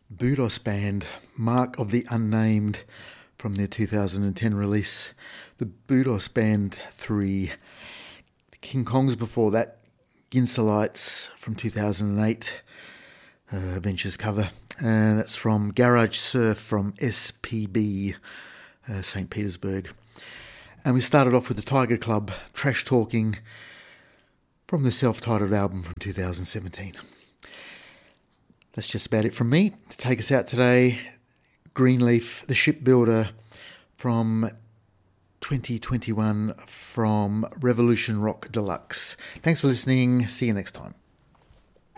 Budos Band, Mark of the Unnamed, from their 2010 release. The Budos Band 3. The King Kongs before that. Ginselites from 2008. Ventures cover. And that's from Garage Surf from SPB, St. Petersburg. And we started off with the Tiger Club, Trash Talking, from the self-titled album from 2017. That's just about it from me. To take us out today, Greenleaf, The Shipbuilder from 2021 from Revolution Rock Deluxe. Thanks for listening. See you next time.